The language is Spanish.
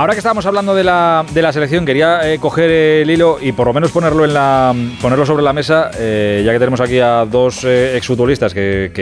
ahora que estábamos hablando de la selección, quería coger el hilo y por lo menos ponerlo sobre la mesa, ya que tenemos aquí a dos exfutbolistas que